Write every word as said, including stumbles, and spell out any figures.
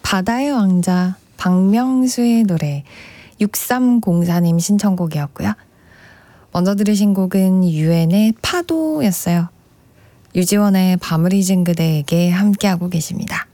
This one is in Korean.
바다의 왕자 박명수의 노래 육삼공사님 신청곡이었고요. 먼저 들으신 곡은 유엔의 파도였어요. 유지원의 밤을 잊은 그대에게 함께하고 계십니다.